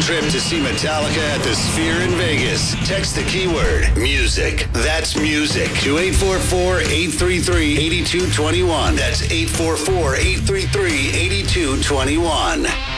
trip to see Metallica at the Sphere in Vegas. Text the keyword music. That's music to 844-833-8221. That's 844-833-8221.